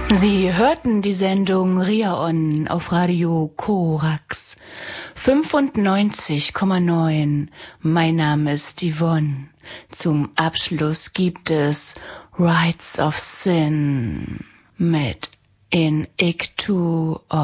Sie hörten die Sendung Riaon auf Radio Korax 95,9. Mein Name ist Yvonne. Zum Abschluss gibt es Rights of Sin mit In Ictu